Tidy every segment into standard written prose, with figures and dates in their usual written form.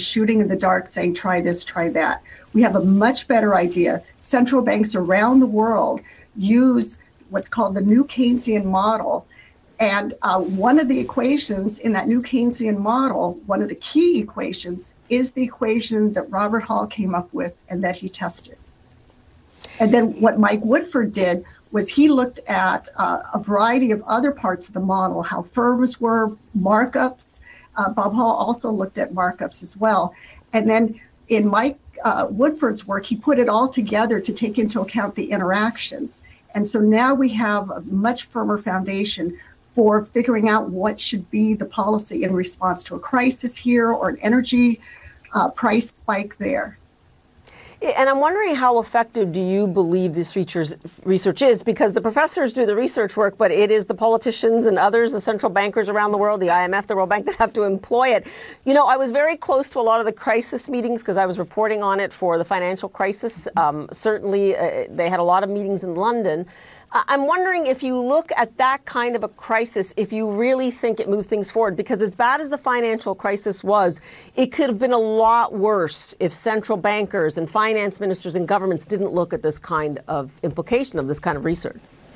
shooting in the dark saying, try this, try that. We have a much better idea. Central banks around the world use what's called the new Keynesian model. And one of the equations in that new Keynesian model, one of the key equations, is the equation that Robert Hall came up with and that he tested. And then what Mike Woodford did was he looked at a variety of other parts of the model, how firms were, markups. Bob Hall also looked at markups as well. And then in Mike Woodford's work, he put it all together to take into account the interactions. And so now we have a much firmer foundation for figuring out what should be the policy in response to a crisis here or an energy price spike there. And I'm wondering how effective do you believe this research is? Because the professors do the research work, but it is the politicians and others, the central bankers around the world, the IMF, the World Bank, that have to employ it. You know, I was very close to a lot of the crisis meetings because I was reporting on it for the financial crisis. Certainly, they had a lot of meetings in London. I'm wondering if you look at that kind of a crisis, if you really think it moved things forward, because as bad as the financial crisis was, it could have been a lot worse if central bankers and finance ministers and governments didn't look at this kind of implication of this kind of research.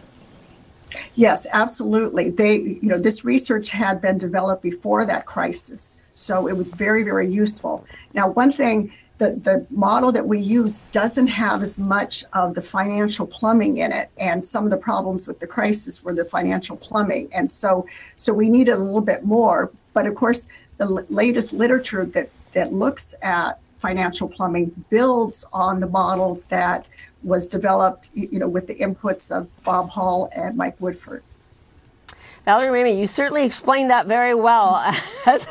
Yes, absolutely. This research had been developed before that crisis, so it was very, very useful. Now, one thing, the model that we use doesn't have as much of the financial plumbing in it, and some of the problems with the crisis were the financial plumbing, and so we needed a little bit more. But of course, the latest literature that looks at financial plumbing builds on the model that was developed, with the inputs of Bob Hall and Mike Woodford. Valerie Ramey, you certainly explained that very well. As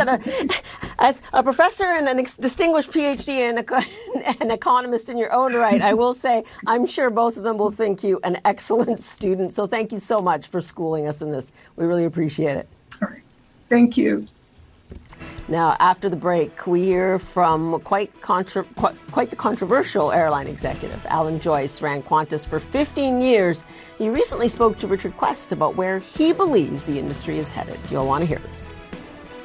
a professor and a distinguished PhD and an economist in your own right, I will say I'm sure both of them will think you an excellent student. So thank you so much for schooling us in this. We really appreciate it. All right. Thank you. Now, after the break, we hear from quite the controversial airline executive. Alan Joyce ran Qantas for 15 years. He recently spoke to Richard Quest about where he believes the industry is headed. You'll want to hear this.